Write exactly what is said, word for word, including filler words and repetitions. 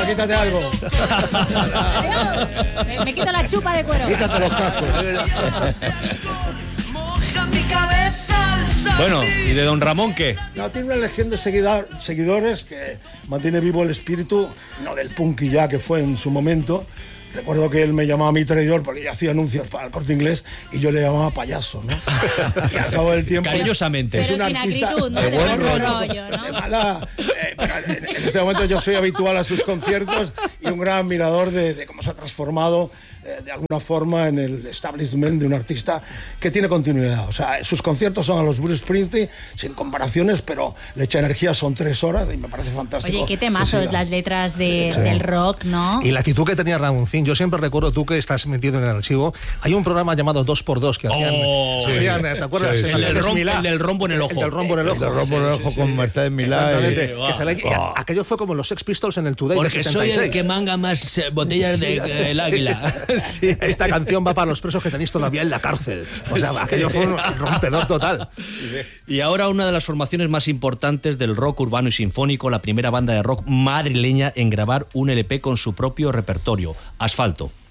Quítate, quítate algo. me, me quito la chupa de cuero. Quítate los cascos. Bueno, ¿y de Don Ramón qué? No, tiene una legión de seguidor, seguidores que mantiene vivo el espíritu, no del punky ya que fue en su momento. Recuerdo que él me llamaba mi traidor porque yo hacía anuncios para el Corte Inglés y yo le llamaba payaso, ¿no? Y al cabo del tiempo... Cariñosamente. Pero es un sin artista acritud, ¿no? de De buen buen rollo, rollo, ¿no? de mala... eh, pero en, en este momento yo soy habitual a sus conciertos y un gran admirador de, de cómo se ha transformado eh, de alguna forma en el establishment de un artista que tiene continuidad. O sea, sus conciertos son a los Bruce Springsteen, sin comparaciones, pero le echa energía, son tres horas y me parece fantástico. Oye, qué temazos las letras de, Sí. del rock, ¿no? Y la actitud que tenía Ramoncín, yo siempre recuerdo, tú que estás metido en el archivo, hay un programa llamado dos por dos que hacían, Oh, sí, hacían, ¿te acuerdas? sí, sí. El, del Mercedes rom- Milá. el del rombo en el ojo. El del rombo en el ojo. El rombo en el ojo con Mercedes Milá. Exactamente. Sí, Que se le- y wow. aquello fue como los Sex Pistols en el Today Porque de soy setenta y seis. el que manga más eh, botellas de eh, el águila. Sí, esta canción va para los presos que tenéis todavía en la cárcel. O sea, aquello fue un rompedor total. Y ahora una de las formaciones más importantes del rock urbano y sinfónico, la primera banda de rock madrileña en grabar un L P con su propio repertorio, Asfalto.